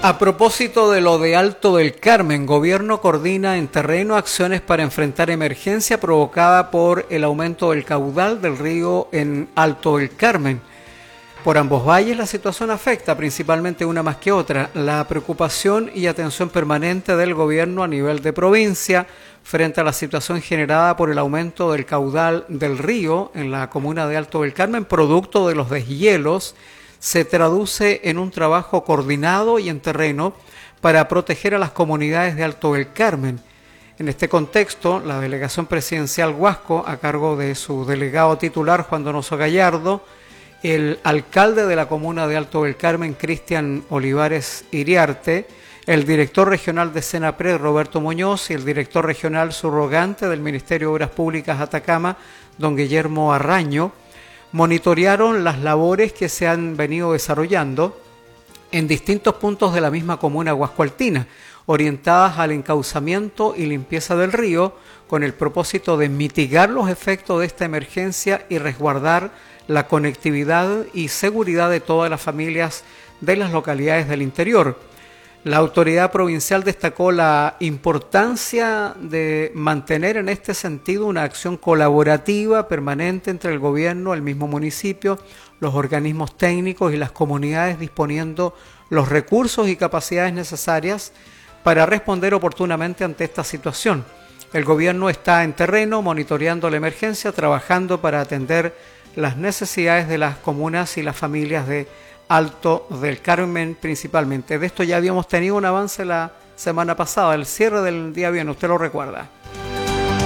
A propósito de lo de Alto del Carmen, Gobierno coordina en terreno acciones para enfrentar emergencia provocada por el aumento del caudal del río en Alto del Carmen. Por ambos valles la situación afecta principalmente una más que otra. La preocupación y atención permanente del Gobierno a nivel de provincia frente a la situación generada por el aumento del caudal del río en la comuna de Alto del Carmen, producto de los deshielos, se traduce en un trabajo coordinado y en terreno para proteger a las comunidades de Alto del Carmen. En este contexto, la delegación presidencial Huasco, a cargo de su delegado titular Juan Donoso Gallardo, el alcalde de la comuna de Alto del Carmen, Cristian Olivares Iriarte, el director regional de Senapred, Roberto Muñoz, y el director regional subrogante del Ministerio de Obras Públicas Atacama, don Guillermo Arraño, monitorearon las labores que se han venido desarrollando en distintos puntos de la misma comuna huascoaltina, orientadas al encauzamiento y limpieza del río, con el propósito de mitigar los efectos de esta emergencia y resguardar la conectividad y seguridad de todas las familias de las localidades del interior. La autoridad provincial destacó la importancia de mantener en este sentido una acción colaborativa permanente entre el gobierno, el mismo municipio, los organismos técnicos y las comunidades, disponiendo los recursos y capacidades necesarias para responder oportunamente ante esta situación. El gobierno está en terreno monitoreando la emergencia, trabajando para atender las necesidades de las comunas y las familias de Alto del Carmen principalmente. De esto ya habíamos tenido un avance la semana pasada, el cierre del día viernes, usted lo recuerda.